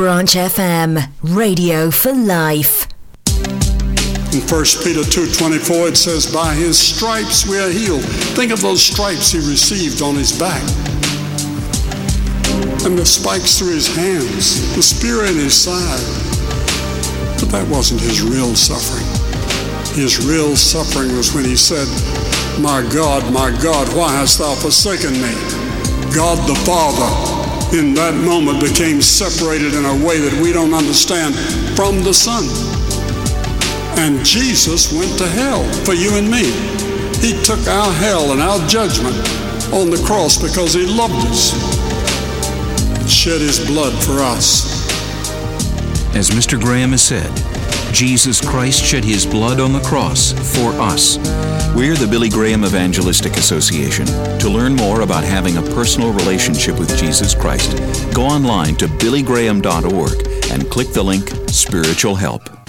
Branch FM, radio for life. In 1 Peter 2:24 it says, by his stripes we are healed. Think of those stripes he received on his back. And the spikes through his hands, the spear in his side. But that wasn't his real suffering. His real suffering was when he said, my God, why hast thou forsaken me? God the Father in that moment became separated in a way that we don't understand from the Son. And Jesus went to hell for you and me. He took our hell and our judgment on the cross because he loved us. Shed his blood for us. As Mr. Graham has said, Jesus Christ shed his blood on the cross for us. We're the Billy Graham Evangelistic Association. To learn more about having a personal relationship with Jesus Christ, go online to billygraham.org and click the link Spiritual Help.